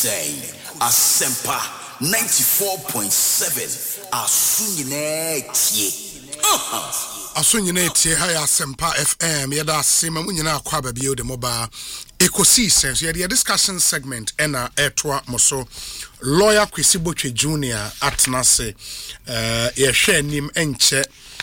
say Asempa 94.7 Asunyine haya Asempa FM yada sema munyina akwa babio de moba ekosi sense yada discussion segment ena etwa moso lawyer Kwesi Botwe Junior atnase yehwe nim enche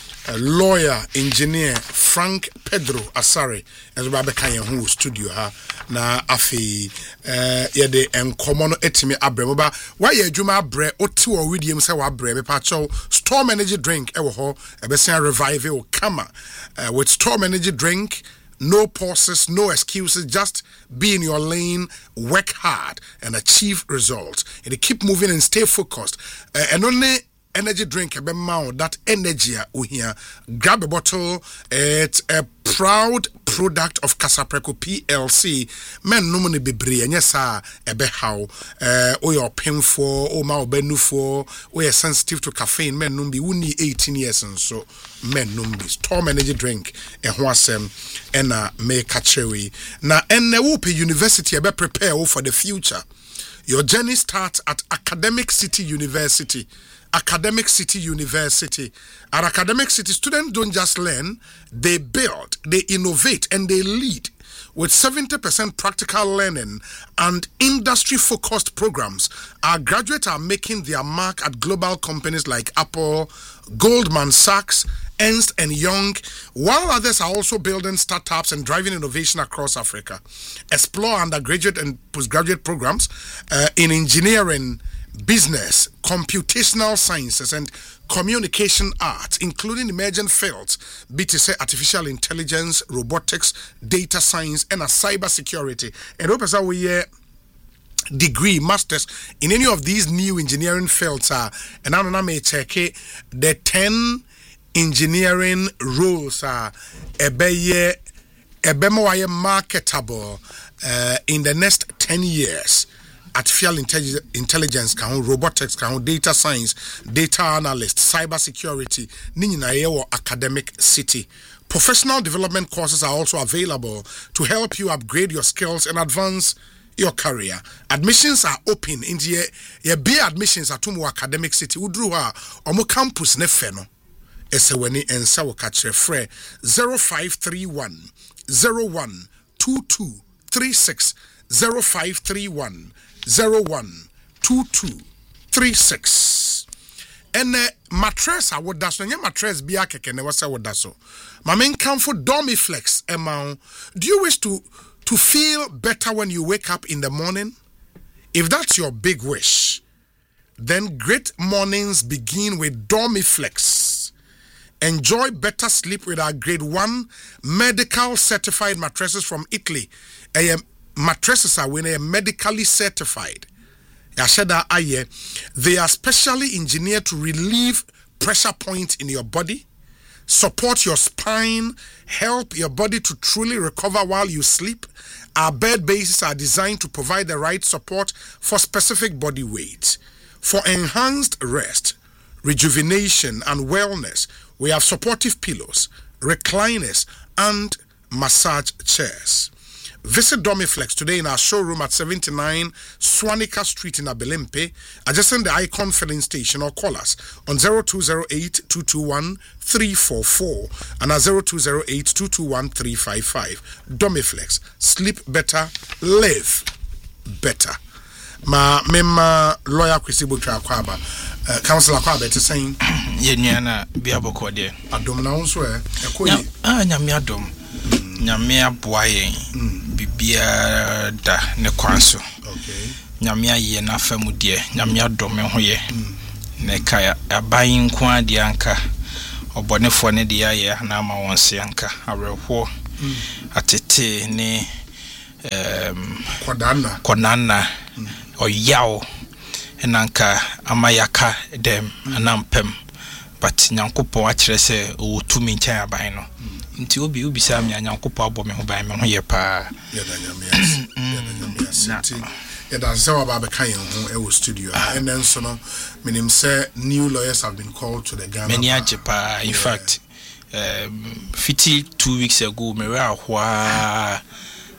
lawyer engineer Frank Pedro Asare as ba beka ye ho studio ha na afi yede enkomo no etimi abrem ba why adwuma abre oti wo widiem se wa abre me pa chow Storm Energy drink e wo ho e be sen revive o kama with Storm Energy drink. No pauses, no excuses, just be in your lane, work hard and achieve results. And keep moving and stay focused. And only energy drink that energy here. Grab a bottle. It's a proud product of Kasapreko PLC. Men numani bebre and yes ebe how o your painful o ma obenu for o you sensitive to caffeine men numbi uni 18 years and so men numbi Storm Energy drink e ho asem ena make kachewi na enne wo pe university ebe prepare for the future. Your journey starts at Academic City University. Academic City University. At Academic City, students don't just learn, they build, they innovate, and they lead. With 70% practical learning and industry-focused programs, our graduates are making their mark at global companies like Apple, Goldman Sachs, Ernst & Young, while others are also building startups and driving innovation across Africa. Explore undergraduate and postgraduate programs in engineering, business, computational sciences, and communication arts, including emerging fields, BTC, artificial intelligence, robotics, data science, and cyber security. And hope as we degree, masters in any of these new engineering fields are, and I may check the 10 engineering roles are marketable in the next 10 years. Artificial intelligence, robotics, data science, data analyst, cyber security, Academic City. Professional development courses are also available to help you upgrade your skills and advance your career. Admissions are open into your B admissions at Tumu Academic City. Udruha omo campus nefeno. Eseweni ensa wakachre fre 0531 01 2236 0531 012236. And mattress I would dash no mattress be akeke ne wasa would daso. My main comfort Dormiflex amount. Do you wish to feel better when you wake up in the morning? If that's your big wish, then great mornings begin with Dormiflex. Enjoy better sleep with our grade 1 medical certified mattresses from Italy. Mattresses are when medically certified. They are specially engineered to relieve pressure points in your body, support your spine, help your body to truly recover while you sleep. Our bed bases are designed to provide the right support for specific body weights. For enhanced rest, rejuvenation, and wellness, we have supportive pillows, recliners, and massage chairs. Visit Dormiflex today in our showroom at 79 Swanika Street in Abelempe, adjacent the Icon filling station, or call us on 0208-221-344 and at 0208-221-355. Dormiflex. Sleep better, live better. Mema lawyer Kwesi Botwe Akwaba. Councillor Akwaba te saying Yenyana biaboko de. Adom na unso ekoyi. Nyame adom. Nyame aboaye. Bibia da ne kwanso. Okay. Nyame aye na famu de. Nyame adom ho ye. Ne kaya aban nko ade anka. Obonefo ne de aye na ma wonse anka. Awerho. Atete ne Konana. Oyaw enanka amayaka dem anampem but nyankopon akire se otumi nkan aban no nti obi sa me nyankopon abɔ me ho ban me ho ye pa yada zawa baba kan ho e wo studio and then so no menim say new lawyers have been called to the Ghana many ajepa in fact 52 weeks ago me were ahwa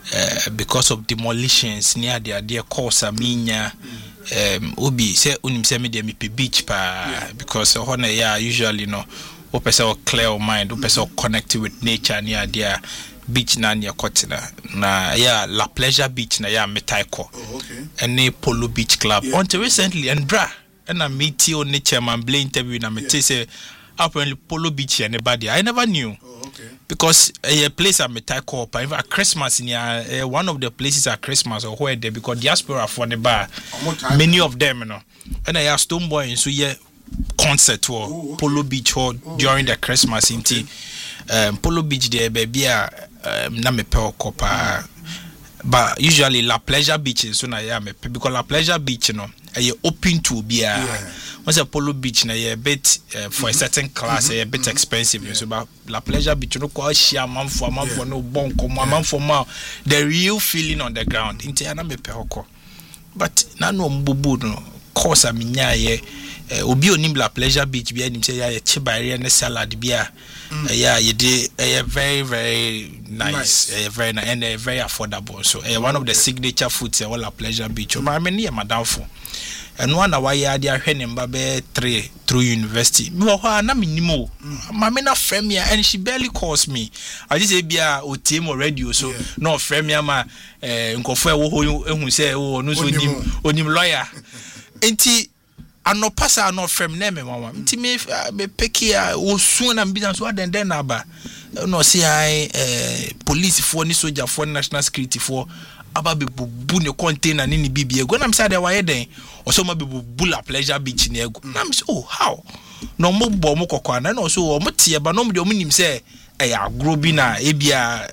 because of demolitions near the course Aminya Obi say unim say me beach pa because usually o person clear mind, o person connected with nature near their beach na near Kotina na La Pleasure Beach na Metaiko and Polo Beach Club until recently and and I meet you on the chairman blame interview na me say apparently Polo Beach anybody I never knew. Because a place at Metaiko, even at Christmas, one of the places at Christmas or where they because diaspora for the bar, many of them, and I have Stone Boy in so concert or Polo Beach or during the Christmas in Polo Beach there, baby, Namepel Copa, but usually La Pleasure Beach is so because La Pleasure Beach, you open to be once a Polo Beach na a bit for a certain class a bit expensive so but La Pleasure Beach no ko share man for no bon man for the real feeling on the ground inte na me pe hoko but na no mbubu no course aminya ye obi onim La Pleasure Beach bia nim say ya chibare ne salad bia you did very very nice. Very nice and very affordable so one of the signature foods at La Pleasure Beach but me near madam for and one why ya dia hwe mbabe 3 through university me ho na minimo mama na frame ya and she barely calls me I just say bia o team radio so no frame ya ma nkofo ewo ehun say o no so onim lawyer enti anopasa no frame na me mama enti me peki ya o sun na business wa den na ba no say police for ni soldier for national security for aba be bubu ne container ni bibie go na me say dey why den o so ma be bubu La Pleasure Beach ne ego na me say oh how no mo bo mo kokwa na no so o mo tie ba no mo de o nim say agro bi na ebia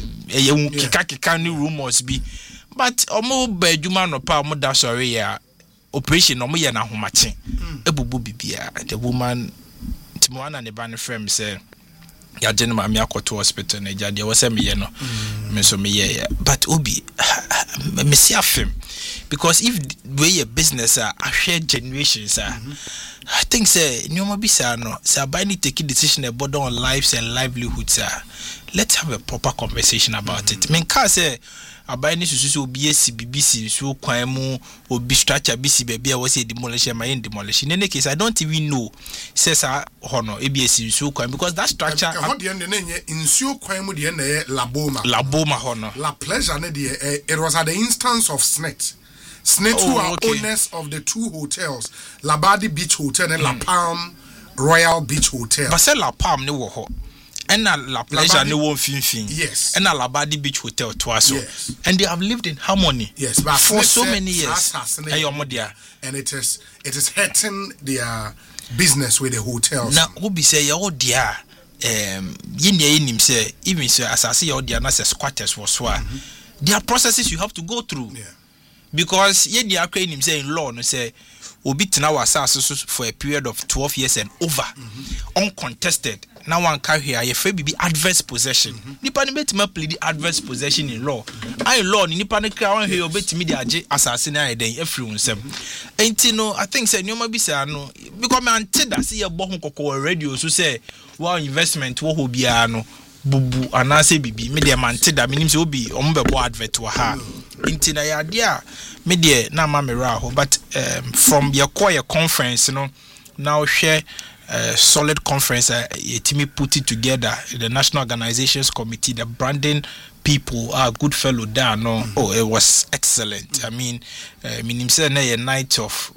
kika ni rumors bi but o mo ba adwuma no pa mo da sorry ya operation no mo ye na homache ebubu bibia the woman Timwana ne ban frame say ya jenema me akoto hospital na jade wo say me ye no me so me ye but obi me see afem because if we a business a share generations I think say nyoma bi say no say buy ni take decision about on lives and livelihoods let's have a proper conversation about it me can say abai ni susu obi esi BBC so kwan mu obi structure BC baby a was a demolition my demolition in any case I don't even know says hono EBS so kwan because that structure what the end insuo kwan mu de na laboma hono La Pleasure ne de it was at the instance of SNET who are owners of the two hotels Labadi Beach Hotel and La Palm Royal Beach Hotel but say La Palm ne wo ho and La Pleasure ne won finfin yes and Labadi Beach Hotel twice yes. And they have lived in harmony yes but for so many years and it is hurting their business with the hotels now who be say your dear yin say even say as I see your dear na squatters was there are processes you have to go through because yin dear him say in law no say obi tina wasase for a period of 12 years and over uncontested now one carry here you free be adverse possession nipa ni betima plead the adverse possession in law I law ni nipa ni kra wan here obetimi de age asase na eden afiri unsem enti no I think say nyoma bi say no because me ante da say ye bo ho kokko radio so say wow investment wo ho bia no bubu anase bibi me de mante da menim say obi ombebo advert wa ha enti na ya dia me de na ma me ra ho but from your core conference now share solid conference Timi put it together the National Organizations Committee the branding people are good fellow there it was excellent I mean say na a night of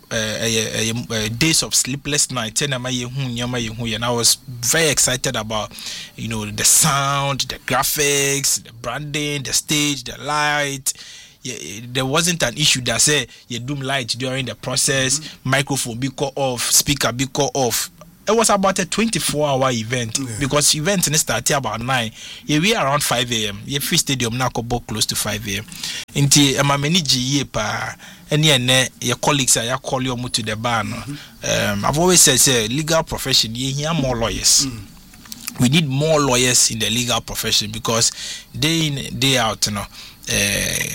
days of sleepless nights and I was very excited about the sound, the graphics, the branding, the stage, the light. There wasn't an issue that say you doom light during the process, microphone be cut off, speaker be cut off. It was about a 24-hour event because event started about 9. We around 5 a.m. Ye free stadium now go close to 5 a.m. Inti many GE pa any your colleagues are call you to the bar. I've always said say legal profession you hear more lawyers. We need more lawyers in the legal profession because day in day out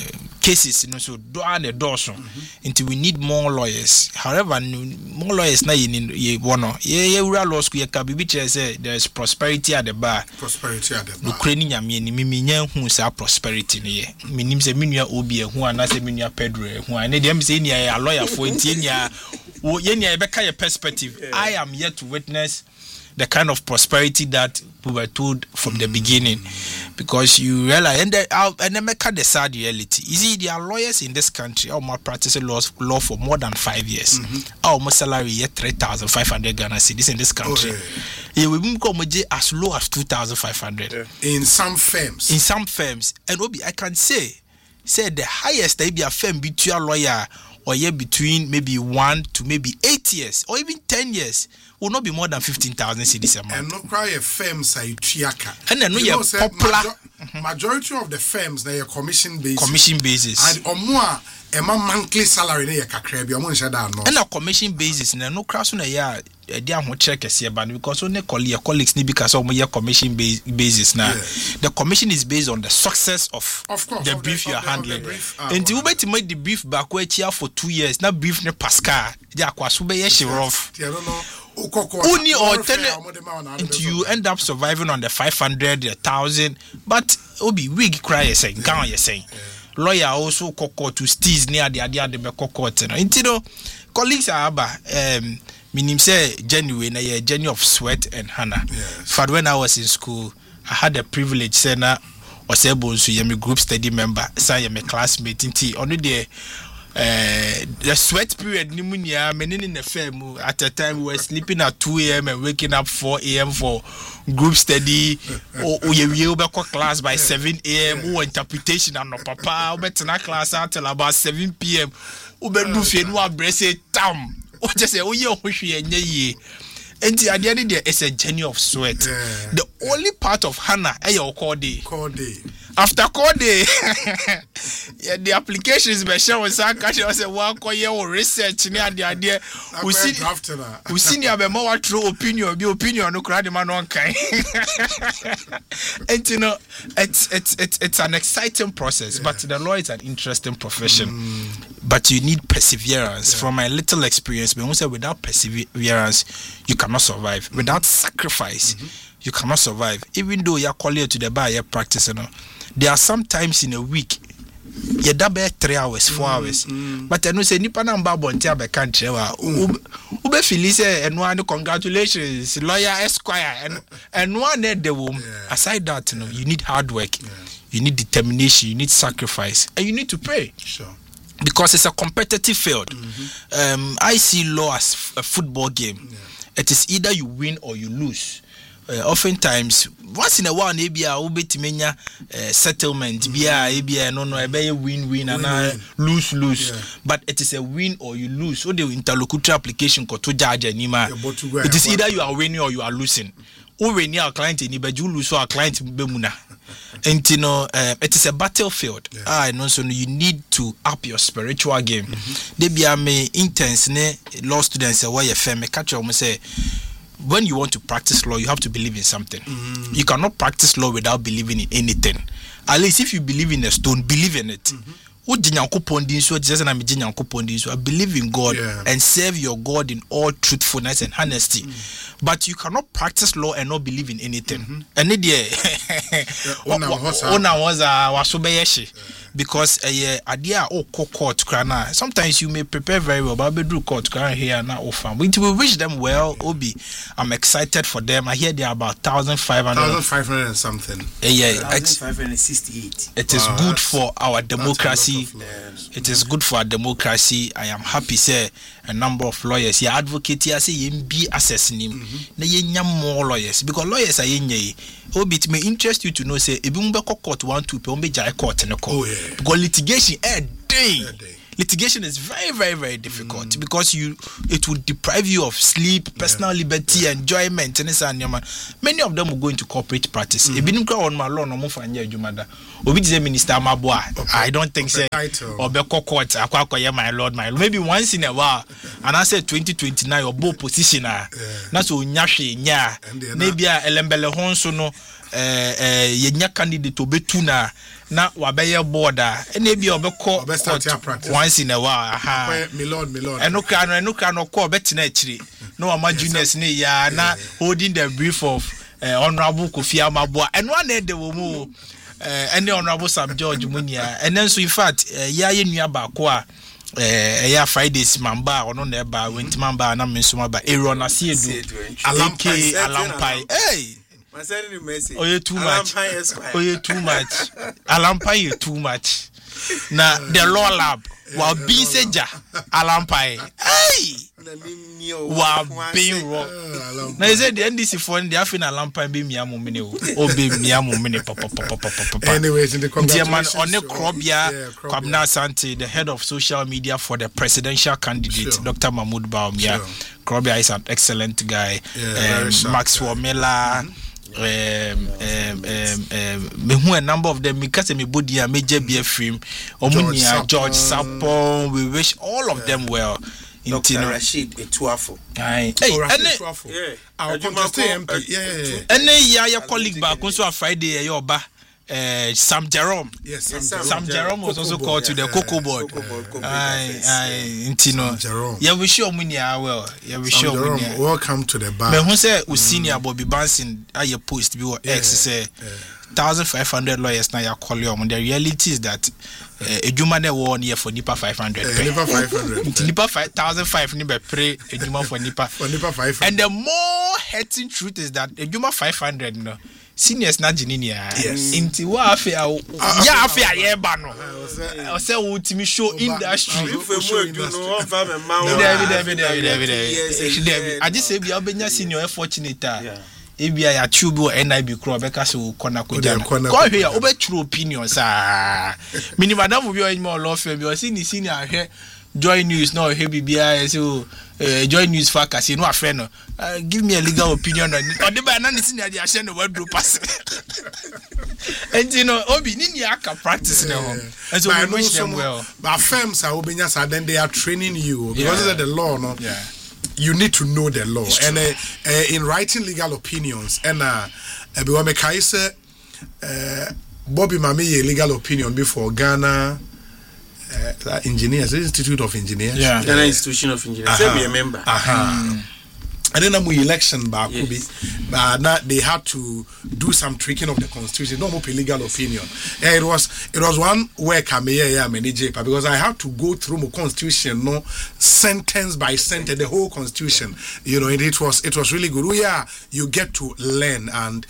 cases so do and the doors until we need more lawyers. However, more lawyers na ye wono ye law school ye ka bibi say there is prosperity at the bar. Ukraine nyame ni nya hu sa prosperity ne ye minim se menua obi hu ana se menua Pedro hu ana dem say ni a lawyer for ntie nia wo ye nia e beka your perspective. I am here to witness the kind of prosperity that we were told from the beginning, because you realize, and then make the sad reality. You see, there are lawyers in this country who are practicing law for more than 5 years. Our salary is 3,500 Ghana cedis in this country. Yeah, we come as low as 2,500 in some firms. In some firms, and I can say the highest they be a firm between a lawyer or year between maybe 1 to maybe 8 years or even 10 years will not be more than 15,000 cedis a month. And not cry a firms are triaka. And then we are popular. Majority of the firms they are commission basis. Commission basis. And or more a monthly salary they are kakrebi. And a commission basis. And no cross on a year. They are not check a but because only colleagues need because of your commission basis now. The commission is based on the success of the brief you are handling. And you better make the brief back where here for 2 years. Now brief ne Pascal. They are quite rough. Only alternate until you end up surviving on the 500, 1,000. But Obi wig cry saying, gown you saying. Lawyer also cocoa to steez near the idea the cocoa. Until colleagues are meaning say genuine a journey of sweat and Hannah. But when I was in school, I had the privilege say na was able to be group study member, say I'm a classmate in tea. Only the sweat period pneumonia meaning in the firm at a time we were sleeping at 2 a.m. and waking up 4 a.m. for group study or you be class by 7 a.m. or interpretation and no papa better class until about 7 p.m. Ube do fe no abrese tam. What just say oh you ye and at the end there is a journey of sweat. The only part of Hannah call day. After call day the applications be show was say one call your research near the idea we see near be more true opinion no crowd man on kind. And you know it's an exciting process, but the law is an interesting profession. But you need perseverance. From my little experience, but say without perseverance you cannot survive. Without sacrifice you cannot survive. Even though you're calling to the bar you're practicing, there are some times in a week you double 3 hours 4 hours but I know say nipa na mba bontia be kan chewa ube feel say enwa congratulations lawyer Esquire and one the womb. Aside that, you know, you need hard work, you need determination, you need sacrifice, and you need to pray. Because it's a competitive field. I see law as a football game. It is either you win or you lose. Oftentimes, once in a while, maybe I will be to settlement. Be win and lose. But it is a win or you lose. So the interlocutory application to judge anima. It is either you are winning or you are losing. Or when you are client in you lose our client bemuna. And you know, it is a battlefield. So you need to up your spiritual game. They be intense law students why you firm catch almost say. When you want to practice law, you have to believe in something. You cannot practice law without believing in anything. At least if you believe in a stone, believe in it. I believe in God and serve your God in all truthfulness and honesty. But you cannot practice law and not believe in anything. And because idea court sometimes you may prepare very well, but do court here now we wish them well. Obi, I'm excited for them. I hear they are about 1,500 and something. 1,568. It is good for our democracy. It is good for our democracy. I am happy say a number of lawyers here advocate here say be assessing him. More lawyers because lawyers are Obi, it may interest you to know say if you court 1 2 pe jai court in the court. Because litigation litigation is very, very, very difficult because it will deprive you of sleep, personal liberty, enjoyment, and many of them will go into corporate practice. On my law, no more for Minister Mabwa. I don't think so. Or Beko Court, my lord. Maybe once in a while, and I said 2029 or both positioner. That's what Nyashi, maybe a Elembele Honsono. yenya candidate obetu na wabeye board ene bi obekọ once in a while milord eno kra no ko betina akiri no ama juniors ne ya na holding the brief of honorable Kofi Amaboa eno na de wo mu any honorable Sam George Munia and then so in fact ya nua ba ko a ya Fridays mamba ono na ba wenti mamba na mensuma ba Aaron Asiedu Alampai hey oh too much Alampai too much na the law lab wa be seja Alampai hey wa being wrong na is the NDC for the afina Alampai be miamu mene o be miamu mene papa anyways in the congratulations on Krobia Kwabena Asante, the head of social media for the presidential candidate Dr. Mahmoud Bawumia. Krobia is an excellent guy. Maxwell Miller me who a number of them because me body a major BF Omunia George Sapon, we wish all of them well. Dr. Rashid Etuafo. Our contestant MP. Yeah. Your colleague back on Friday, your ba. Sam Jerome. Yes, Sam Jerome was also called to the Cocoa Board. Intino. Yeah, we sure Munia well. Yeah, we sure Munia. Welcome to the bar. Me who say senior Bobby Bansin at your post be X say 1,500 lawyers now you call you. The reality is that a Juma de 1 year for Nipa 500. Nipa 500. Nipa 5,005 Nipa pray a Juma for Nipa 500. And the more hurting truth is that a Juma 500 no. Seniors na jininia inti wa afia ya afia ye ba no o say ultimate show industry I just say bia obenya senior fortunate ebia ya tube or NIB crow beka so kona koja ko hwe ya obetru opinions mini madam bi o mo law firm bi o senior ahwe Joy News no heavy bia so Joy News for kasi no afre no give me a legal opinion on the ba na nisi na dia share no wardrobe pass and you know obi ni aka practice na home and so we wish them well but firms are obenya so then they are training you because of the law no you need to know the law and in writing legal opinions and be wa me kai say Bobby Mami legal opinion before Ghana engineers, Institute of Engineers. Ghana Institution of Engineers. Say be a member. And then I'm election back now they had to do some tweaking of the constitution, no more legal opinion. It was one work I manage because I had to go through my constitution, no sentence by sentence, the whole constitution. You know, it was really good. You get to learn and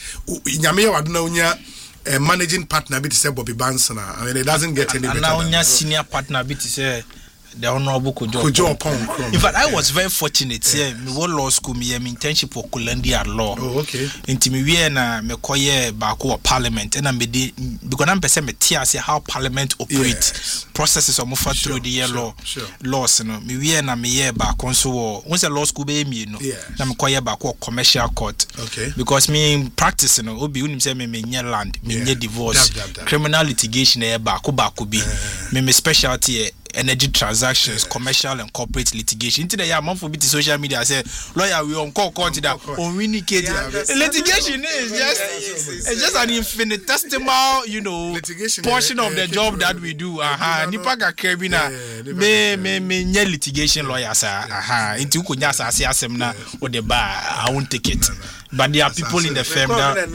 a managing partner bit say Bobby Banson. I mean, it doesn't get any better. Now, senior partner bit say the honorable Kojo. In fact, I was very fortunate. Me law school, me internship for Columbia Law. Oh, okay. Inti me na me koye bako parliament, and because I'm person me say how parliament operates processes of move through the law laws. No, me na me bako so once a law school be me no. Na me koye bako commercial court. Okay. Because me practice no obi unim say me nye land, me nye divorce, criminal litigation bako be me specialty. Energy transactions, commercial and corporate litigation. Into the month for social media, say lawyer we on court that communicate. Litigation is just an infinitesimal, litigation portion of the job that we do. Nipa ka kebina me nye litigation lawyers. Into kunya say asemna or the bar. I won't take it. But there are people in the firm that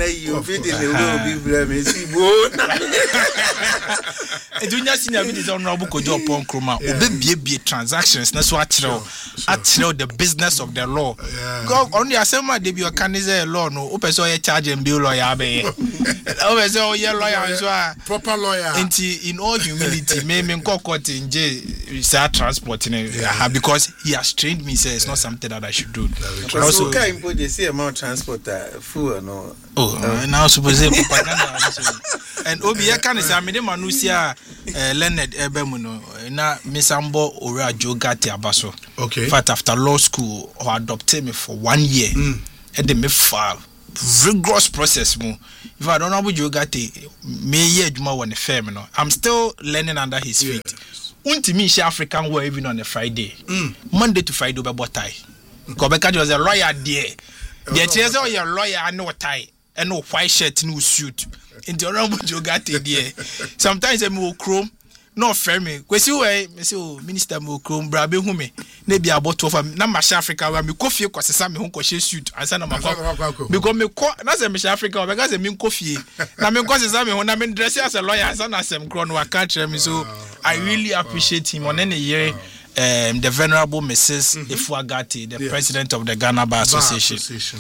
Junior senior is honorable Kojo Pon Kroma. Obe transactions. That's what the business of the law. Go only asema de bi organize law no. Ope so ye charge and bill lawyer be. Ope so ye lawyer so proper lawyer. In all humility, me court in jail transport because he has trained me. Say it's not something that I should do. Also, they say amount transport. Full no. Now suppose propaganda. And Obi can say me de manusia Leonard Ebemuno na Misambo Ora Jogati Abaso. Okay. In fact, after law school, who adopted me for 1 year, and they me file rigorous process mo. If I don't know about Jogati, me ye Juma one firm no. I'm still learning under his feet. Unti me African war even on a Friday. Monday to Friday be botai. Because was a lawyer there. The chance of your lawyer no tie. and no white shirt no suit into honorable Jogate there sometimes I mo chrome no fair me kwesi we me say oh minister mo chrome bra be hu me na bia bottle of na ma Africa wa me coffee kwasesa me hu kwahye suit ansa na ma because me ko na say me Africa we gas me coffee na me kwasesa me hu na me dress as a lawyer ansa na sem kro no aka kire me so I really appreciate him on any year. The Venerable Mrs. Ifuagati, the president of the Ghana Bar Association.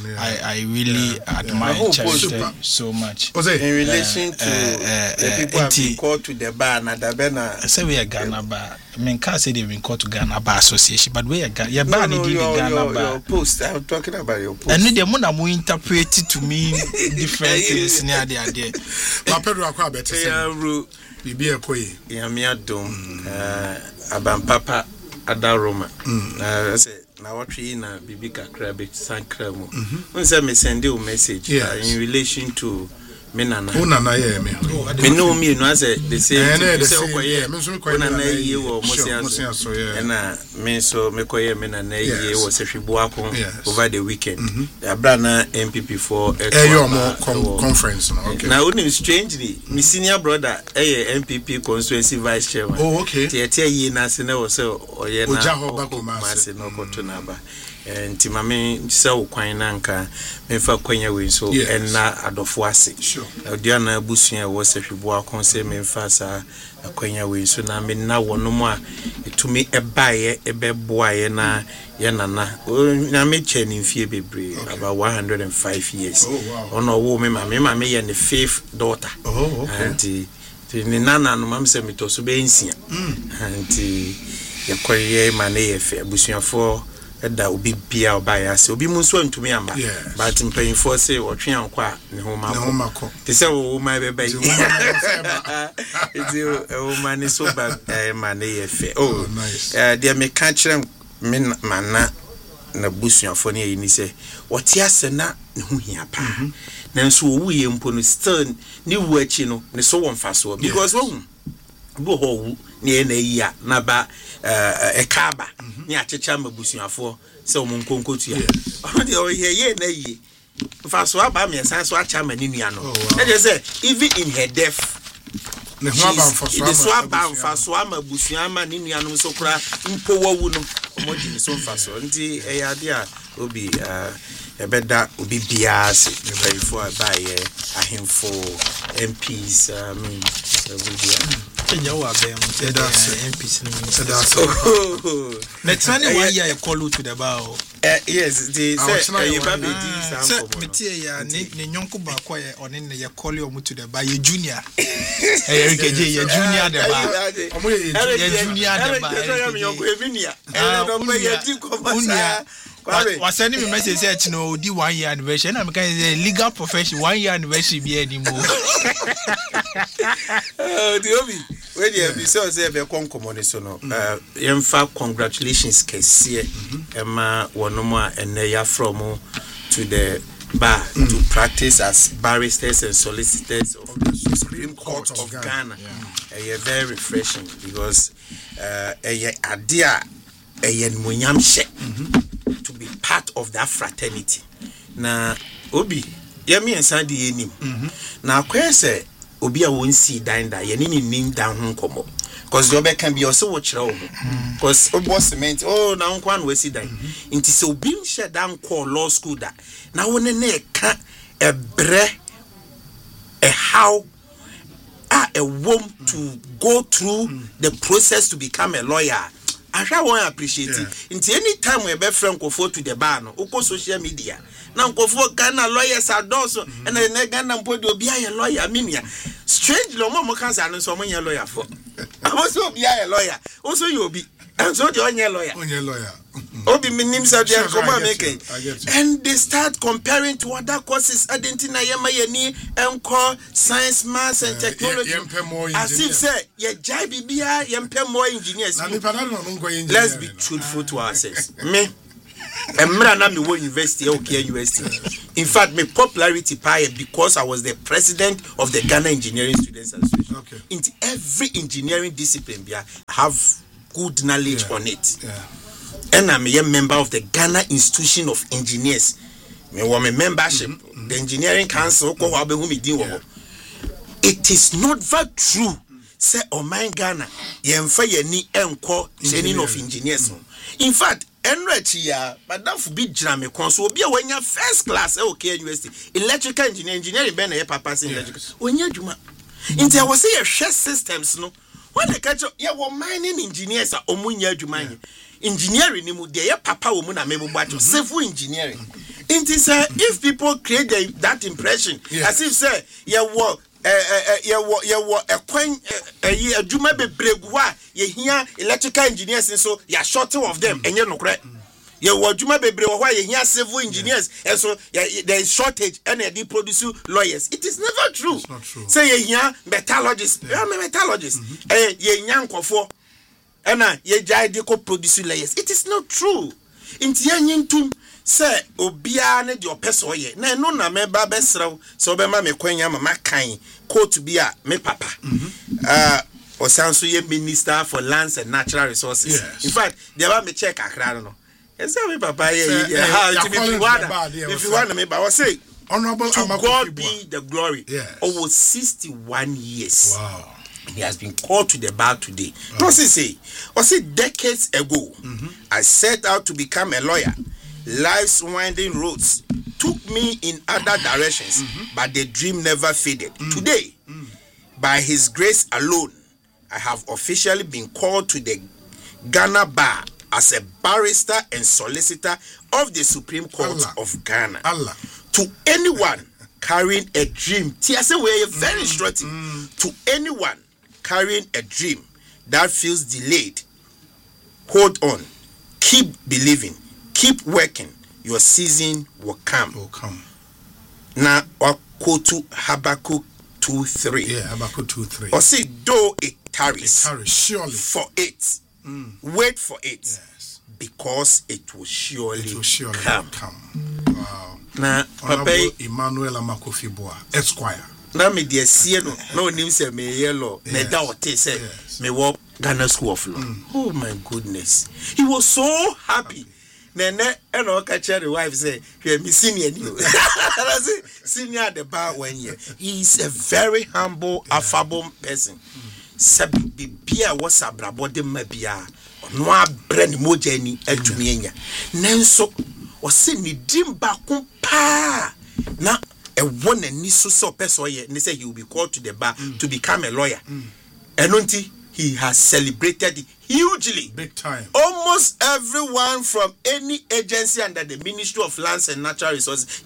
I really admire and cherish them so much. In relation to the people have been called to the bar, I say we are Ghana Bar. I mean, can't say they've been called to Ghana Bar Association, but we are Ghana. Your bar, Ghana Bar. Your post. I'm talking about your post. And the Mona mo interpret it to mean different things near the idea. Pedro akwa better say. Bibi ekoye. Yamia dom. Abampapa. Ada Roma. Say na watri na bibi kakra be sankra mu. Unse me send you message in relation to menana. Unana ye me. Me know me no say the same. Say okoye. Me so me koye na ye wo mosiaso. Na me so me koye menana ye wo se hwibuako over the weekend. Abra na MPP for conference. Okay. Now only strangely, my senior brother MPP constituency vice chairman. Oh, okay. Tie ye na se na wo se oye na Kumasi no kotonaba. Nti mame se wo kwan na nka me fa kwanya we so na adofo ase. Sure. Odia na abusua wo se hwibuako se me fa sa akwanya we so na me na wono mu a etumi ebaye ebeboaye na ye nana na me cheni fie bebre about 105 years. Oh wow. Ono wo me mama ye ne fifth daughter. Oh okay. Anti ni nana no mam se metoso be nsia. Anti ye koye ma na ye fe abusuafo da obi bia obaya se obi mu so ntumi amba but mpanyinfo se otwe ankwa ne ho mako te se wo ma be bayi o ma ni so ba ma na ye fe oh dia me ka kire me mana na busuafo ne yi ni se wote ase na ne ho hia pa nanso wo ye mpo no still ni wu achi no ne so won fa so because wo ho ni na yi a na ba ekaba ni achecha mabusuafo se omo nkonkotu ya ono de o ye na yi fa so aba me san so acha mani nua no e dey say even in her death ne ho aba fa so mabusuama ni nua no so kura mpo wawu no omo di so fa so nti e ya de a obi ebeda obi biase very for abaye ahemfo MPs Kenya wa be MPs Let's run 1 year call to the bar. Yes, the say metie ya ne nyonko ba kwa ye one ne ye call you to the bar ye junior. Erikeje ye junior the bar. Omo ye junior the bar. Was sending me message say no di 1 year anniversary na me can say legal profession 1 year anniversary be anymore. The obi we dey be say be konkomo so no yemfa congratulations kese ema wonomo a eneya from to the bar to practice as barristers and solicitors of the Supreme Court of Ghana. Very refreshing because idea to be part of that fraternity. Na obi yemi ensadi enim na kwese obi a won see dan da ye ni nim dan ho komo cause you can be also watch ra cause obo cement na nkwa no see dan nti se obi nhye dan call law school da na woni na ka ebre how a woman to go through the process to become a lawyer. I shall appreciate it. Until any time we be friend go to the bar no oko social media. Now go for Ghana lawyers are also and then Ghana bodo be a lawyer minia. Strange lo mo can say no so mo lawyer for. I also be a lawyer. Also you be and so the only lawyer. Only lawyer. Obi minim sabi come make and they start comparing to other courses identina yema yeni enko science maths and technology as if say ye jai bibia yempe more engineers. Let's be truthful to ourselves. Me emra na me wo university okay university. In fact my popularity pie because I was the president of the Ghana Engineering Students Association. Okay. In every engineering discipline I have good knowledge on it. And I'm a member of the Ghana Institution of Engineers. Me want a membership the engineering council ko wa be hu me din wo. It is not that true. Say Oman Ghana yemfa yani enko training of engineers. In fact, enrechi ya madam fu bi gina me kon so obi a wanya first class e okay university electrical engineering be na ye papa sin electrical onya adwuma. Inti I was say ye share systems no. When the catch ye wo mining engineers a omunya adwuma engineering ni mu de ye papa wo mu na mebo bacho civil engineering. Inti say if people create that impression as if say ye wo a kwan adwuma bebregu a ye hia electrical engineers so ya short of them enye nokre ye wo adwuma bebre wo ye hia civil engineers and so there is shortage and they produce lawyers. It is never true. It's not true. Say ye hia metallurgists metallurgists ye hia nkofo na ye jai de ko produce lawyers. It is not true. Inti anyintum say obia ne de opeso ye na no na me ba besrew so be ma me kwanya ma makan ko to be a me papa osanso ye minister for lands and natural resources. Yes. In fact they ba me check akra no yes me papa ye how to be if you want me ba we say honorable to God be the glory. Yes. Over 61 years. Wow. He has been called to the bar today. No, say decades ago, I set out to become a lawyer. Life's winding roads took me in other directions, but the dream never faded. Today, by His grace alone, I have officially been called to the Ghana Bar as a barrister and solicitor of the Supreme Court of Ghana. To anyone carrying a dream, we're very instructive. To anyone carrying a dream that feels delayed, hold on, keep believing, keep working. Your season will come. Now, quote to Habakkuk 2:3. Yeah, Habakkuk 2:3. Or say, though it tarries, surely for it, wait for it, yes, because it will surely come. Wow. Now, Papa Emmanuel Amakofiboa, Esquire. Now me dear see no name say me yellow me da what say me work Ghana School of Law. Oh my goodness, he was so happy. Nene and all catch the wife say me senior new. I say senior at the bar 1 year. He is a very humble, affable person. Sabi bia was abrabo de mabia no abrani mojani adumi enya. Nanso o se ni dimba ko pa na a one and so person and they say he will be called to the bar to become a lawyer. And he has celebrated it hugely. Big time. Almost everyone from any agency under the Ministry of Lands and Natural Resources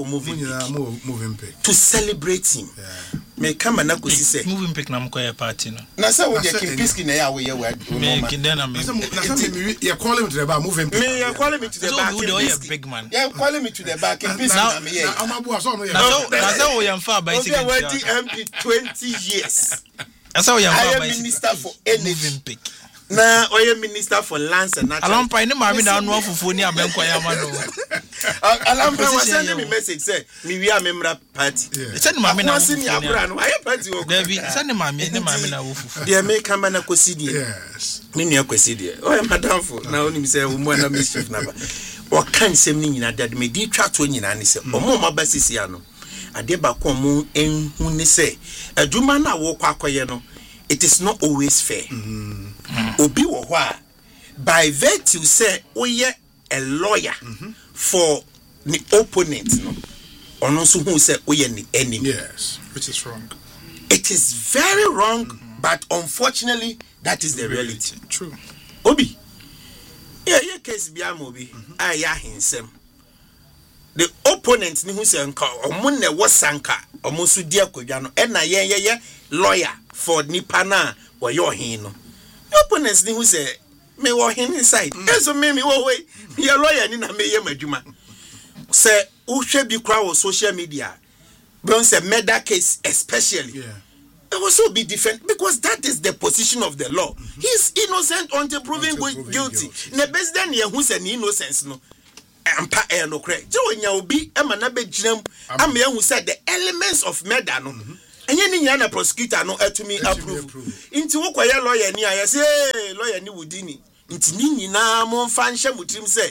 moving to celebrate him. Yeah. Me come and say moving pick na mko ya party no. Na say we get Kimpiski na ya we me kindena me. You calling me to the bar moving pick. Me you calling me to the bar. So you a big man. You calling me to the bar Kimpiski na me here. Amabu aso no ya. Na say we am far by second. We MP 20 years. That's how we am far by minister for energy. Moving pick. Na oye minister for lands and natural. Alampa ni mami na anu afufu ni abenko ya mano. Alampa was sending me message say me we are member party. Send mami na afufu. Why party wo? Debi send mami na afufu. Dia me kama na kwesi Yes. Me nua kwesi die. Oh madam for na oni me say umu na mischief na ba. O kan sem ni nyina dad me di twa to nyina ni say omo ma ba sisi ano. Ade ba ko mo enhu ni say adwuma na wo kwa akoye no. It is not always fair. Obi wo ho a by virtue say we a lawyer for the opponent no ono so who say we the enemy. Yes, which is wrong. It is very wrong, but unfortunately that is the reality. True. Obi yeah case bia mo bi aya hinsem the opponent ni who say nka omo na wosanka omo so di akwadwa no e na ye lawyer for nipa na wo yo hin no opponents ni who say me wo hin inside eso me wo we ye lawyer ni na me ye madwuma say wo hwe bi kra wo social media but say murder case especially it will so be different because that is the position of the law. He's innocent until proven guilty. Ne best then ye who say innocence no ampa e no kre je onya obi e ma na be ginam am ye who said the elements of murder no enye ni nya na prosecutor no atumi approve inti wo kwaye lawyer ni aye say lawyer ni wudini inti ni nyina mo fa nhye mutrim say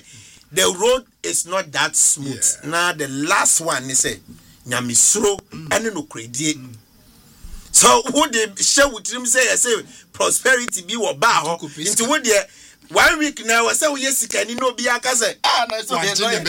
the road is not that smooth. Now the last one is a nyamisro and no credit. So what they share with him say prosperity be what bow into what they 1 week now. I say yes, can you know be a cousin? No, so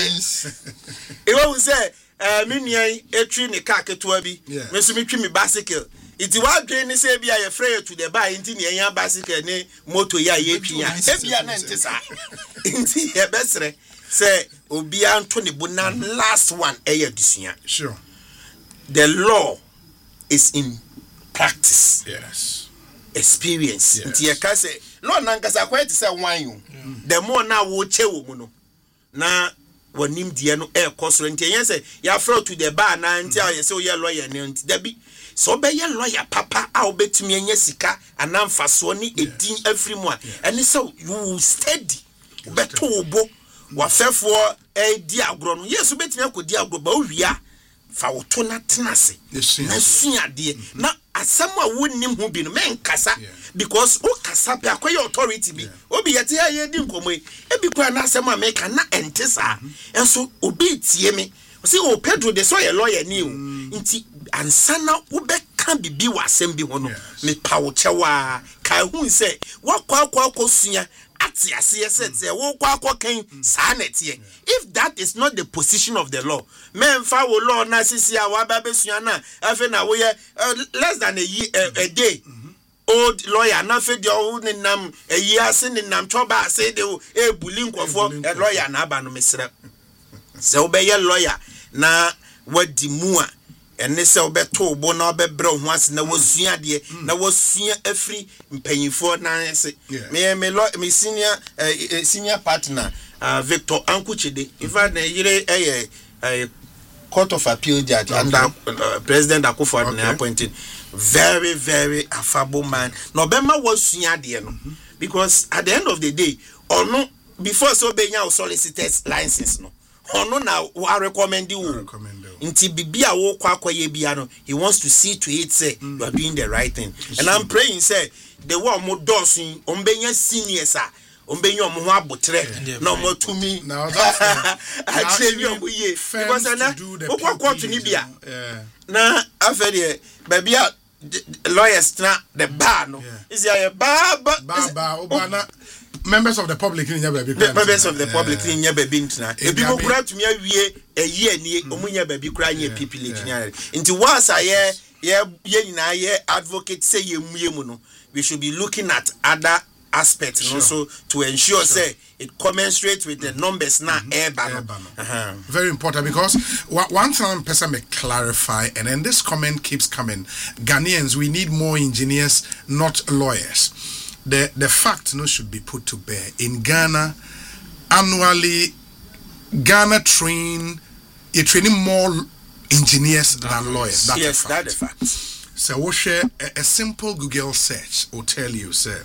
it won't say mini a tree ne car to abi. Miss me bicycle. It's what Jane say be I afraid to the buy into the bicycle ne moto ya ye pia. Ebia na ntisa. Inti e besre say obi Anthony Bunan last one disua. Sure. The law is in practice. Yes. Experience. Inti e ka say law na nkasa kwa ti say wan you. The more na wo che wo mu no. Na wanim die no e kosoro nti yen say ya afraid to the bar na nti a ye say o lawyer ne nti da bi. So be ye lawyer papa a obetumi anya sika anamfaso ni edin afirimu a ene so you steady beto obo wafefo di agro no yesu betumi akodi agro ba owia fa woto na tenase na suade na asem a wonnim ho bi no men kasa because o kasa pe akoye authority bi obi yete ya di nkomo e bi kwa na asem a me ka na entesa enso obi tie me say o Pedro de so ye lawyer ni o nti ansana wobeka bibi wasem bi ho no me pawo chewa kai hu se wakwa sua ati ase se wo kwa kan sa netie. If that is not the position of the law, men fa wo law na sisi a wa ba besua na afi na wo ye less than a day old lawyer na fe de o ni nam yi ase ni nam choba ase de o e buli nkofo lawyer na aba no mesre se wo be ye lawyer na wadi mu a ene se obeto obo na obebre ho ase na wasua de na wasua afri mpanyifo na ase me senior partner Victor Ankuchide in fact na yire court of appeal judge under President Akufo-Addo na appointed very very affable man no bema wasua de no because at the end of the day ono before so benya solicitor's license no ono na wa recommend you nti bibia wo kwakoye bia no he wants to see to it say you are doing the right thing and I'm praying say the one mo dosin ombenya seniors a ombenya omo ho abotre na omo tumi now that's actually omoye because na wo to ni bia na afede babia lawyers na the bar no is ya baba obana members of the public in members of the public in nya baby ntina ebi mo kura tumi awie eyi ani omunya baby kura nya people engineer nti once aye ye nyina ye advocate say ye mu no we should be looking at other aspects also to ensure say it commensurates with the numbers now very important because one time person may clarify and then this comment keeps coming. Ghanaians, we need more engineers, not lawyers. The fact should be put to bear. In Ghana, annually, Ghana training more engineers than lawyers. That's a fact. So we'll share a simple Google search will tell you, sir.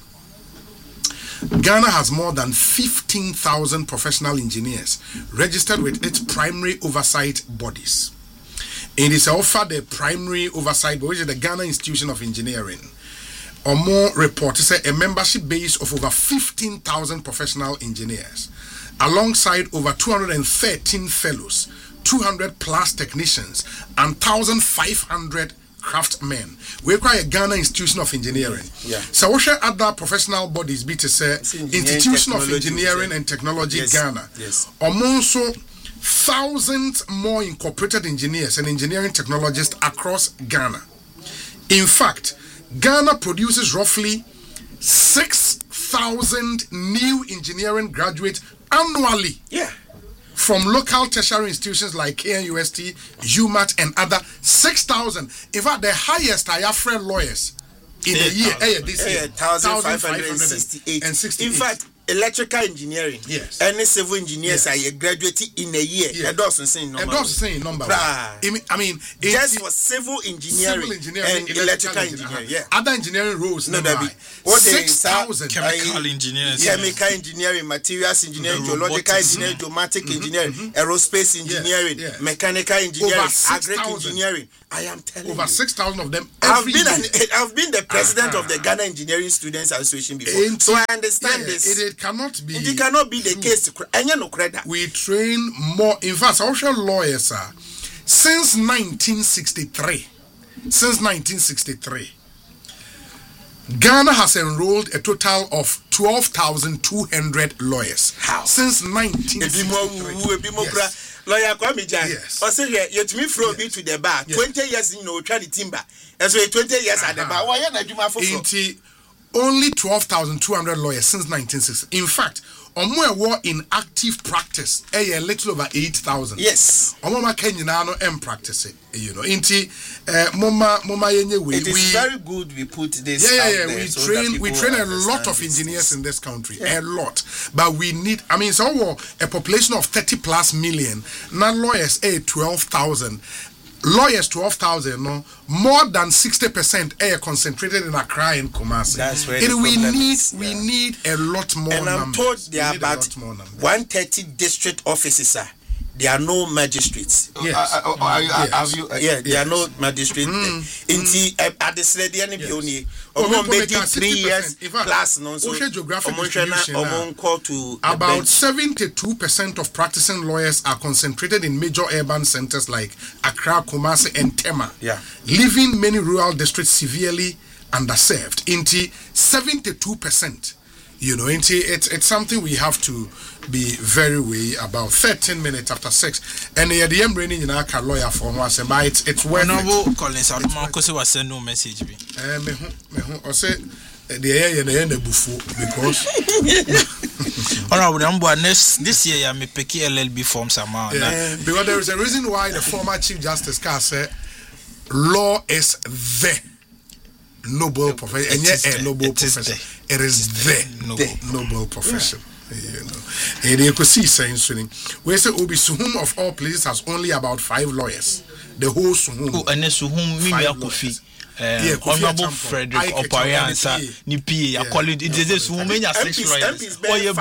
Ghana has more than 15,000 professional engineers registered with its primary oversight bodies. It is offered the primary oversight body, which is the Ghana Institution of Engineering. Or more reports say a membership base of over 15,000 professional engineers, alongside over 213 fellows, 200 plus technicians, and 1,500 craftsmen. We require a Ghana Institution of Engineering. So what shall other professional bodies be to say Institution of Engineering and Technology Ghana? Also thousands more incorporated engineers and engineering technologists across Ghana. In fact, Ghana produces roughly 6,000 new engineering graduates annually. From local tertiary institutions like KNUST, UMAT, and other 6,000. In fact, the highest are Afro lawyers in a year. This year, 1,568. In fact, electrical engineering and civil engineers are graduating in a year. That doesn't say number. I mean, just for civil engineering and electrical engineering. Other engineering roles. No, that be 6,000 chemical engineering, chemical engineering, materials engineering, geological engineering, geomatic engineering, aerospace engineering, mechanical engineering, agri engineering. I am telling you, over 6,000 of them I've been the president of the Ghana Engineering Students Association before, so I understand this. It cannot be. It cannot be the case. We train more. In fact, social lawyers are since 1963. Since 1963, Ghana has enrolled a total of 12,200 lawyers. How? Since 1963. Yes. Lawyer Kwamija, yes. I say here, yet me from be to the bar. 20 years in trying timber. And so 20 years at the bar. Why not do my for only 12,200 lawyers since 1960. In fact, Omo were in active practice a little over 8,000. Yes. Omo Kenya no practice it. You know, mama it is very good we put this. Yeah. We train a lot of engineers in this country, a lot. But we need. I mean, so a population of 30 plus million. Now lawyers 12,000. Lawyers 12,000. No, more than 60% are concentrated in Accra and Kumasi. That's where we need a lot more. And I'm told there are about 130 district offices. There are no magistrates. Yes. There are no magistrates. At the Sledian Pioni, 3 years plus non so about 72% of practicing lawyers are concentrated in major urban centers like Accra, Kumasi, and Tema. Yeah. Leaving many rural districts severely underserved. 72%. You know, it's something we have to be very wary about. 13 minutes after 6, and the DM raining in our lawyer for once, but it's worth it. Collins, I don't was send no message. I say the air and the end of buffo because. This year I may pick LLB form somehow. Because there is a reason why the former Chief Justice Carr said, "Law is the noble profession," and yet a noble profession. It is the noble profession. You know, and you could see saying we say Obi Suhum of all places has only about 5 lawyers. The whole Suhum. And Suhum, Kofi. Honorable Frederick Opariansa, Nipi, calling it is Sumania 6 lawyers.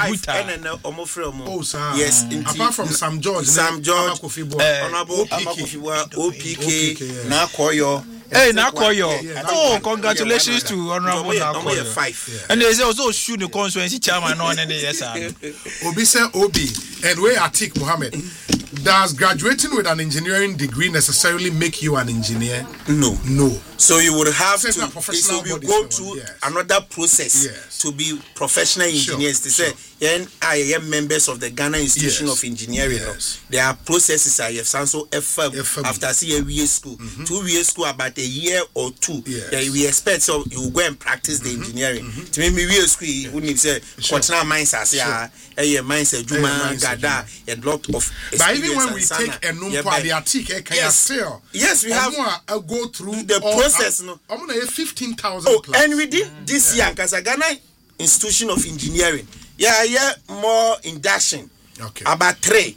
Yes, apart from Sam George, Honorable OPK, Nakoyo. Hey, Nakoyo. Oh, congratulations to Honorable Nakoyo. 5. And there's also shoot the constituency chairman on any yes. Obi say Obi, and where Atik Mohammed. Does graduating with an engineering degree necessarily make you an engineer? No. So you would have to go through another process to be professional engineers. They say, I am members of the Ghana Institution of Engineering. There are processes I have so after CA school. 2 years school about a year or 2. We expect so you go and practice the engineering. To me, we school you wouldn't say what mines as mines Juma Gada a lot of. But even when we take a number the article, yes, we have go through the process. I'm gonna have 15,000. And we did this year because Ghana Institution of Engineering. More induction. Okay. About 3.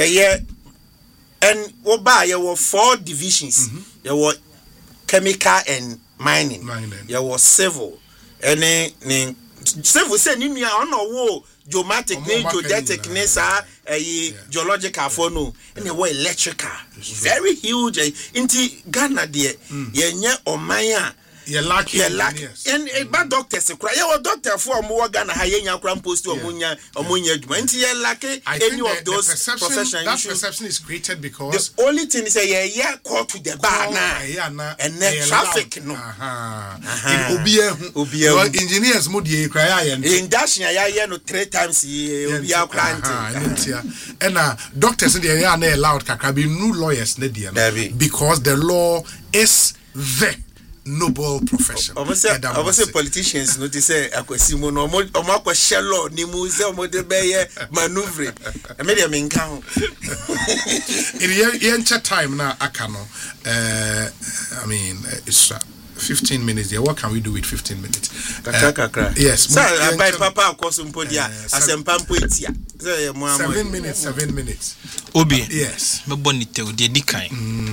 And there were 4 divisions. There were chemical and mining. There was civil. And then civil said, "You know, geomatic, geodetic, geological for no, and they were electrical, very huge. Into Ghana, dear, or Maya. You're lucky. And bad doctors, doctor for more Ghana, Hayena Cram Post or Munya, and you're lucky. Any of those professionals. That perception is created because the only thing is a call to the bar now, and then traffic. No, engineers, Moody, cry, and in dashing, I know 3 times we are crying. And doctors in the area are allowed Kakabi, new lawyers, because the law is the noble profession. I was say politicians no to say akwasimo no omako shelo ni muze omode beye maneuver. I made them in count. In the time now akano I mean it's 15 minutes there. What can we do with 15 minutes? Yes. So I buy papa akosumpodia asempampo etia. 7 minutes. Obi. Yes. Me bonite o de dikan.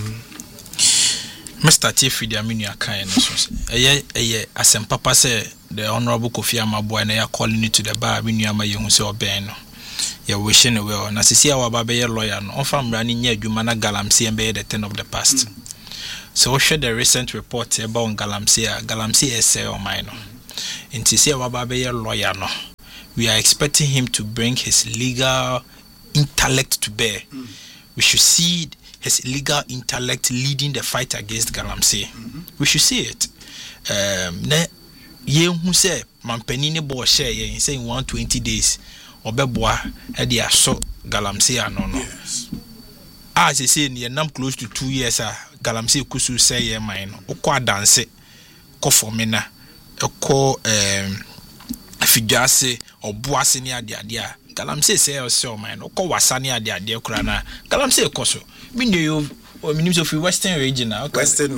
Mr. Chief Fidiaminu Akan asem papa say the Honorable Kofi Amaboy na calling you to the bar when you am you say oben no. You wishing well. Na sisi awa ba be lawyer no. On fam rani nya adwuma na galamsey be the 10 of the past. So we share the recent report about Galamsey essay on mine. In Tisia Wababe lawyer no. We are expecting him to bring his legal intellect to bear. We should see his legal intellect leading the fight against Galamsey. We should see it. Ye who say Mampenini bo share ye saying 120 days Obeboa had ya so Galamsey no. As I say, near num close to 2 years, Galamsey Kusu say ye mine, or qua dance, co for mina, a co figase or boassinia de adia. Galamsey say or so mine, or co wasania de adia crana. Galamsey coso. Mean you or means of Western region, Western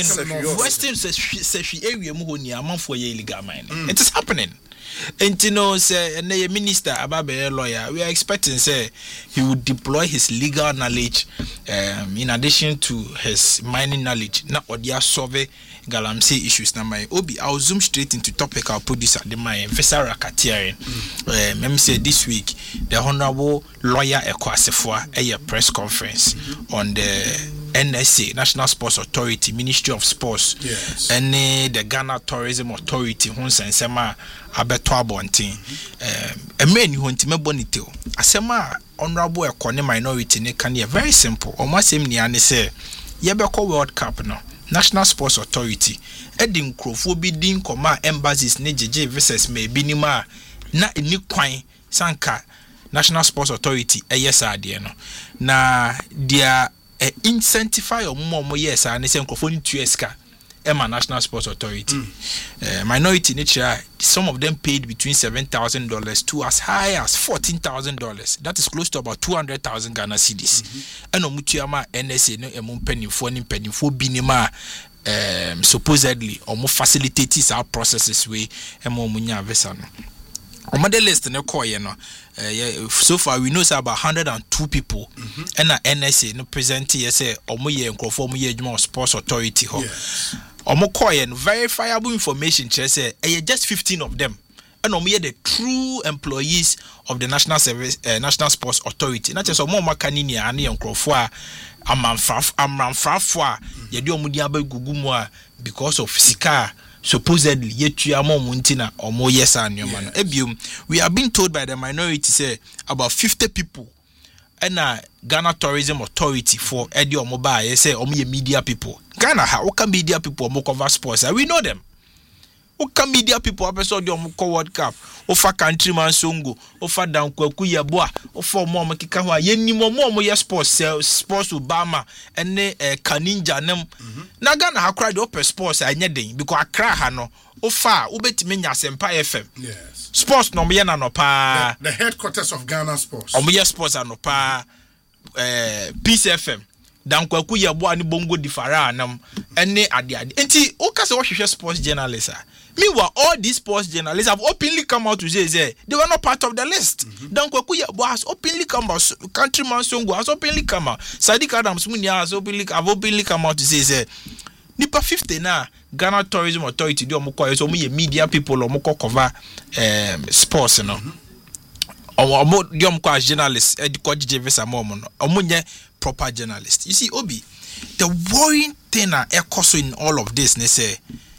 area Muhonia, a month for ye legal mine. It is happening. And you know, say, and the minister Ababe lawyer, we are expecting say he would deploy his legal knowledge in addition to his mining knowledge. Not what they are solving Galamsey issues. Now, my Obi, I'll zoom straight into topic. I'll put this at the mind. Vesara Katiari. Let me say this week, the Honorable Lawyer Ekwasefua a press conference on the NSA, National Sports Authority, Ministry of Sports, and the Ghana Tourism Authority, Hunsa and Sema Abeto Abontin. A man who went to me bonito. Asema Honorable Ekone minority ne can very simple. Almost same niane say, Yebeko World Cup no. National Sports Authority. Edin Krofo bi din koma embassies ne JJ versus me binima na eni kwan sanka National Sports Authority yes ade no. Na dia incentivize omo yes and say Krofo ni tueska Emma National Sports Authority. Minority nature, some of them paid between $7,000 to as high as $14,000. That is close to about 200,000 Ghana cedis. And Omutiama NSA no emum penny for binima supposedly or more facilitates our processes way munya vesano. On the list no so far we know about 102 people and NSA no present here say omoye nkrofo omoye Sports Authority ho. Omokoye verifiable information say just 15 of them and omoye the true employees of the National Sports Authority. Not just omo makanini ani nkrofo a amranfrafo a ye de omudi abagugumu a because of sika supposedly yetua muntina or more yes and man. We are being told by the minority say about 50 people and Ghana Tourism Authority for Eddie or Mobile say media people. Ghana how can media people more cover sports? We know them. Who can media people episode the World Cup? Ofa countryman songo, ofa down kwakuya boa, ofa mama kikawa, yeni momo ya sports Obama, and Kaninja nem. Na Ghana ha cried open sports I nyeding because Accra hano, ofa, ubetimenya Sempa FM. Yes. Sports no miyana no pa. The headquarters of Ghana Sports. Omuya sports no pa, Peace FM. Dan kwakuya boa ni bongo difara anam, ene adi. Enti, oka se washisha sports journalists meanwhile, all these sports journalists have openly come out to say they were not part of the list. Dan Kwakuya has openly come out. Countryman Songo has openly come out. Sadiq Adams Munya has openly come out to say Nipa 50 na Ghana Tourism Authority do omoko so media people omoko cover sports no. Omo do omoko as journalists edikojije visa momo no. Omunye proper journalist. You see Obi, the worrying thing in all of this they say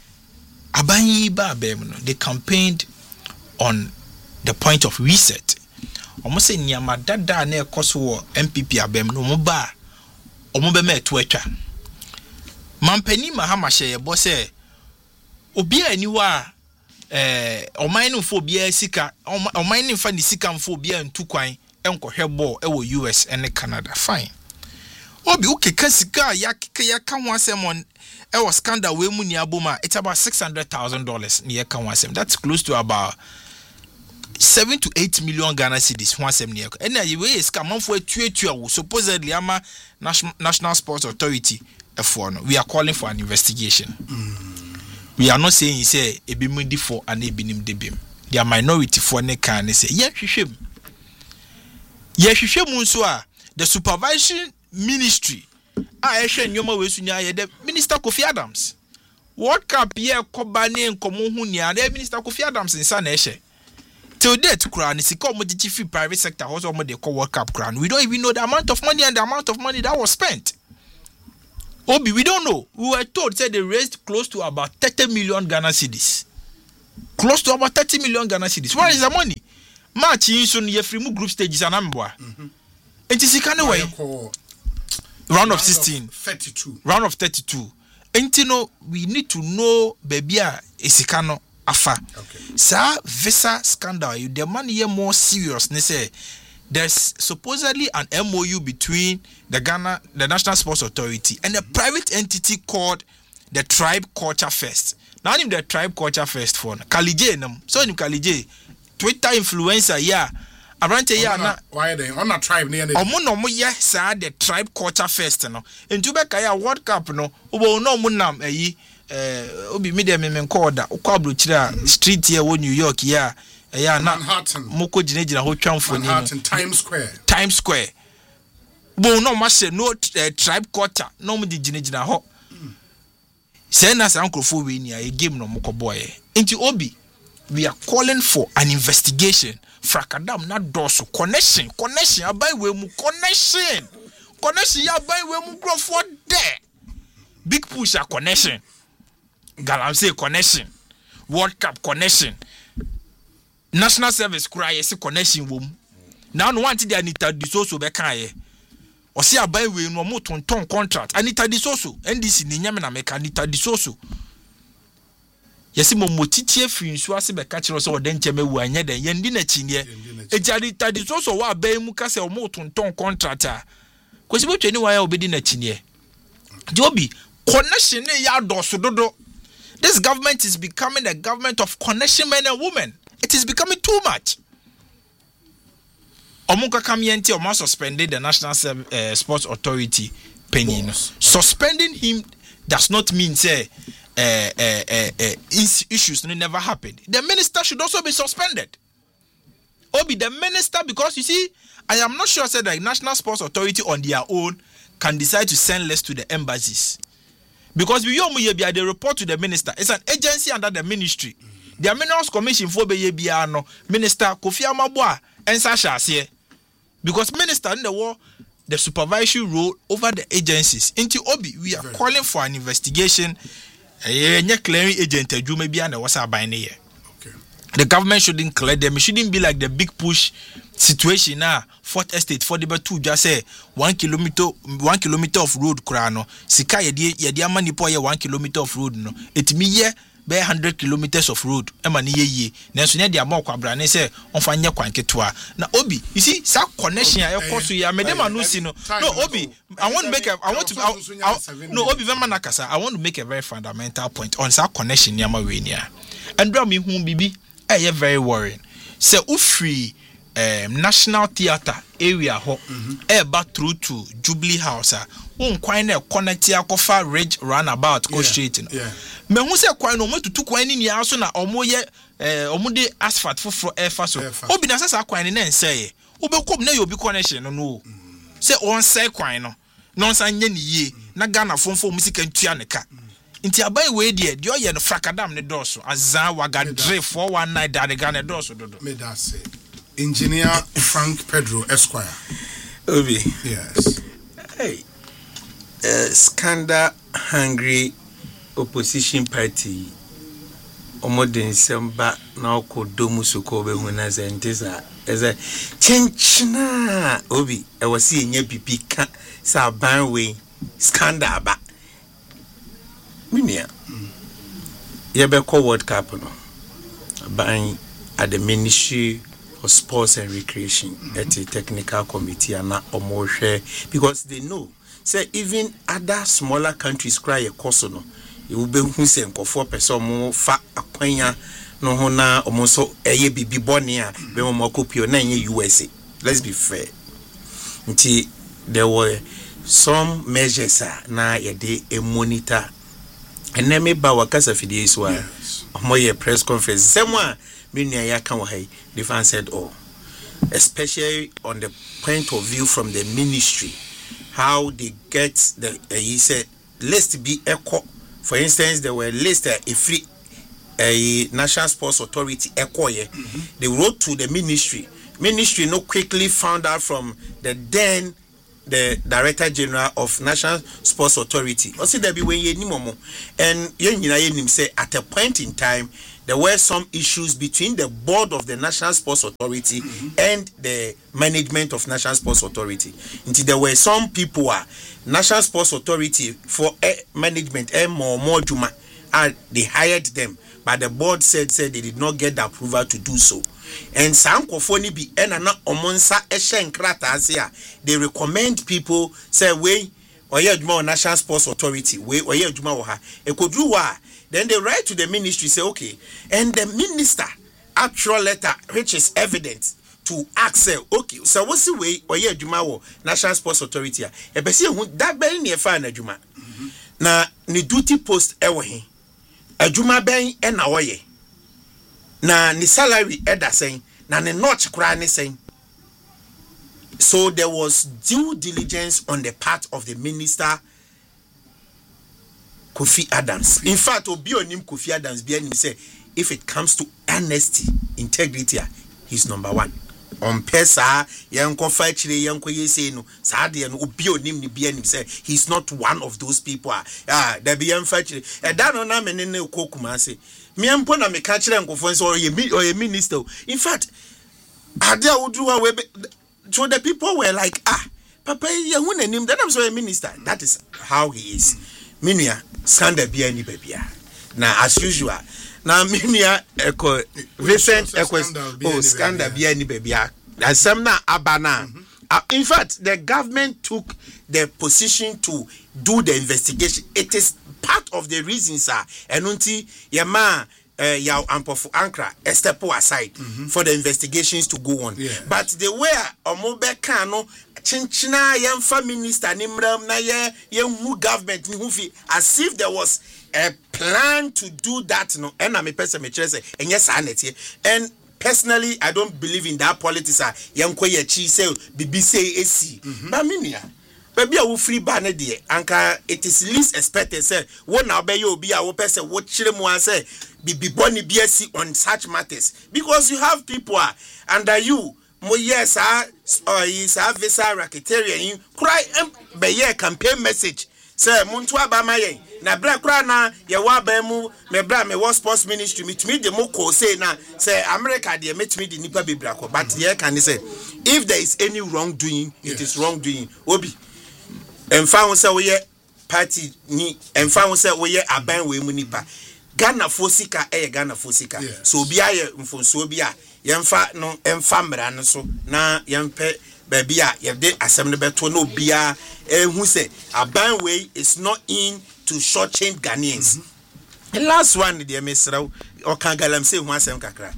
they campaigned on the point of reset. Almost say Nyama Dada ne koso MPP abem no moba omobe me etwa. Mampeni mahama sheye bo say obi aniwa oman no fo bia sika oman no fa ni sika mfo bia ntu kwan enkohwe ball e wo US and Canada fine. Obi ukeka sika ya ho asem on was scandal we mu ni aboma it's about $600,000 near Kanwasem. That's close to about 7 to 8 million Ghana cedis one sem near. And now we is come for supposedly ama National Sports Authority we are calling for an investigation. We are not saying say ebimundi for an ebinim debim. They are minority for ne can say yes the supervision ministry the Minister Kofi Adams. World Cup here Kobane nkomo hu nia the Minister Kofi Adams in Saneshe. Till date crown is free private sector also they call World Cup crown. We don't even know the amount of money and the amount of money that was spent. Obi, we don't know. We were told say they raised close to about 30 million Ghana cedis. Close to about 30 million Ghana cedis. Where is the money? March in soon ye free group stages and amboa. And is kind of way. Round of 16. 32. Round of 32. And you know, we need to know babya isikano afa. Okay. Sa visa scandal, you the money here more serious. They say there's supposedly an MOU between the National Sports Authority and a private entity called the Tribe Culture Fest. Now I'm the Tribe Culture Fest for Kalije nam. So in Kalije, Twitter influencer yeah. Arante ya na why they on a tribe near the omo ye sa the Tribe Culture Fest no. Ntu be kaya World Cup no. Obo no mo nam eyi obi me dem men call da. Okwa abrochira street here wo New York ya. Ya na moko ginegina ho twamfo ni Manhattan Times Square. Bo no ma se no Tribe Culture no mo di ginegina ho. Say na sa nkrofo we ni a game no moko boy. Nti obi we are calling for an investigation. Frakadam na doso connection abai we mu connection ya abai we mu grow for there. Big push a connection. Galamsey connection. World Cup connection. National Service cry yes connection wom. Now no want the Anita Disoso be kan ye. O se abai we no mo ton contract. Anita Disoso NDC ni nyame na meka Anita Disoso. Yesi mo motitie fi nsu ase be ka kire so oden cheme wu anya den ye ndi na chinie ejari tadi so wa ba mu ka se o mo tonton contract a kwesi bo twani wa ya obedi na chinie Jobi connection ya doso dodo. This government is becoming a government of connection men and women. It is becoming too much. Omuka kamienti omo suspended the National Sports Authority penny. Suspending him does not mean say issues never happened. The minister should also be suspended. Obi the minister, because you see, I am not sure said the National Sports Authority on their own can decide to send letters to the embassies. Because they report to the minister. It's an agency under the ministry. The Minerals Commission for no Minister Kofi Amabwa and Sasha here. Because minister in the war the supervisory role over the agencies. Into Obi, we are calling for an investigation. Clearing agent the government shouldn't clear them. It shouldn't be like the big push situation now. Fourth Estate, 42 just say 1 kilometer of road krano. Sika yedi amani po ye 1 kilometer of road no. It me ye be 100 kilometers of road. Emani ye. Nanso nya dia mo kwabra ne say onfa nya kwan ketoa. Na Obi, you see, sa connection ya koso ya medema no si no. No Obi, I want to make Obi vema nakasa. I want to make a very fundamental point on sa connection ya mawenia. And do me hu bibi very worrying. Say ufri National Theatre area ho eba through to Jubilee House won kwan na connect akofa Ridge roundabout go straight no me hu say kwan no motutu kwan ni nia so na omoye omude asphalt foforo efa so obi na sasa kwan na nseye obekom na yobi connection no say on say kwan no non san nya ni ye na Ghana fonfo musika ntua ne ka nti abai we de oye no frakadam ne doso azan waga dre 419 da Ghana doso dodo me da say Engineer Frank Pedro Esquire. Obi. Yes. Hey. Scandal hungry opposition party. Omodin semba na okodomu sokobe huna zentisa. Eze chenchina Obi. E wasi enye pipi ka sa banwe scandal ba. Minia. Yebe ko World Cup no. Ban at the Ministry of Sports and Recreation at the technical committee and omoshe because they know say even other smaller countries cry a kosono you will be who say for person mo fa akwanya no ho na omonso eye bibi boni a be mo kopio na nye USA. Let's be fair. Until there were some measures na yede a monitor and na me ba wakasa fidie so a moye press conference semwa the fan said, oh, especially on the point of view from the ministry, how they get the, he said, list be echo. For instance, there were list a free National Sports Authority echo. They wrote to the ministry. Ministry no quickly found out from the then the Director General of National Sports Authority. Also, there be when you momo, and you say at a point in time there were some issues between the board of the National Sports Authority and the management of National Sports Authority. Until there were some people National Sports Authority for management and more Juma, they hired them, but the board said they did not get the approval to do so. And Sankofoni be enana omonsa eshen krata asia. They recommend people say we oye Juma National Sports Authority we oye Juma wa ha. Then they write to the ministry say okay, and the minister actual letter which is evident to ask okay, so what's the way oye Juma wo National Sports Authority e be say that ben ne fa na Juma na ni duty post ewo he adwuma ben e na woye na ni salary eda sen na ni notch kra ni sen. So there was due diligence on the part of the minister Kofi Adams. In fact, obi onim Kofi Adams be anim say if it comes to honesty, integrity, he's number one. On pesa yanko fa chire yanko yese no sa de no obi onim ni be anim say he's not one of those people. There be yan fa chire e da no na me ne kokuma say me ampo na me ka chire nkofo so or minister. In fact, ade a wodu we so the people were like papa ye hu nanim that I'm so a minister. That is how he is. Minia scandal be any baby. Now as usual. Now minia recent scandal be any baby. That's some na abana. In fact, the government took the position to do the investigation. It is part of the reasons enunti yama yaw ampofu ankra step aside for the investigations to go on. But the way omobe kano chinchina yemfa minister nimram na ye hu government ni hu fi as if there was a plan to do that no and me person me chere enye sanete. And personally I don't believe in that politics yenko ye chi say bibi say esi but minia baby a wo free ban de anka it is least expected say wo na obey obi a wo person wo chire mu say bibi boni biasi on such matters because you have people under you mo yes or is a visa racketeering cry be ye campaign message say muntu abama yen na bra kra na ye wa ba mu me bra me was sports ministry me de mo ko say na say America de me de nipa be bra ko but here can say if there is any wrongdoing it is wrongdoing obi emfa won say we party ni emfa won say we aban we mu nipa Ghana Fosika Ghana Fosika so obi aye mfonso obi a yemfa no emfa mra no so na yempe baby ye de asem ne beto no bia hu say aban we is not in to shortchange Ghanaians. The last one the mesra o kan galam say hu asem kakra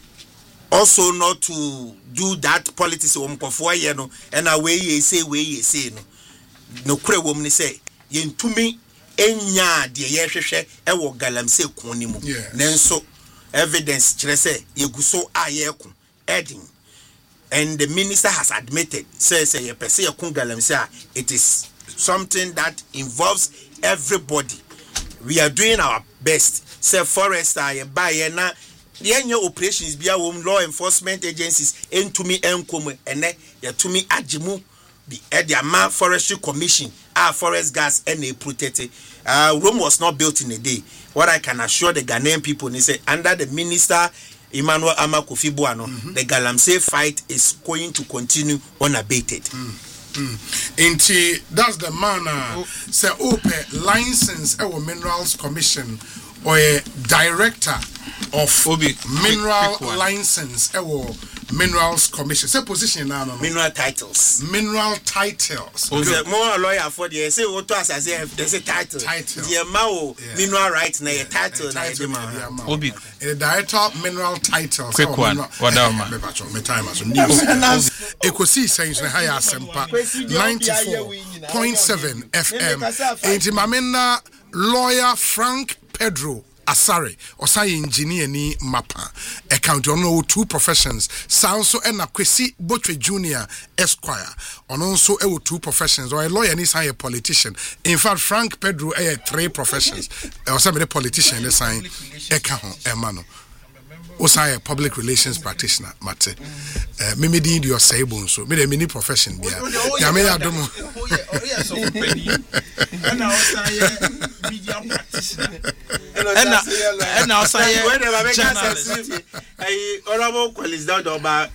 also not to do that politics wo mkofo ye no and away ye say no kure wo mni say yentumi enya de ye hwehwe e wo galamsey kun ni mu nenso evidence kire say yeguso aye kun edin and the minister has admitted says ye pese ye kun galamsey it is something that involves everybody. We are doing our best say forester ye buy ye na yenye operations bia wo law enforcement agencies entumi enkom ene ye tumi agimu the Ediama Forestry Commission, forest gas and a protected. Rome was not built in a day. What I can assure the Ghanaian people is under the minister Emmanuel Amakofi Buano, the Galamsey fight is going to continue unabated. Inti that's the man say open license our minerals commission or a director of mineral license our minerals commission say position now no mineral titles more lawyer for the say what as they say title the mao mineral rights na your title na the obi the director of mineral titles quick one wadama me time as news ekosi sense na higher sempa 94.7 FM enti mamena lawyer Frank Pedro Asare Osai engineer ni mapa account ono 2 professions Sanso ena Kwesi Botwe Junior Esquire ono so 2 professions or a lawyer ni say a politician. In fact Frank Pedro 3 professions. Osame the politician the sign eka ho emano Osa public relations practitioner mate. Mimi di your sable so. Me the mini profession bia. Ya me ya domo. And also, journalist. Honorable Qualis Dodo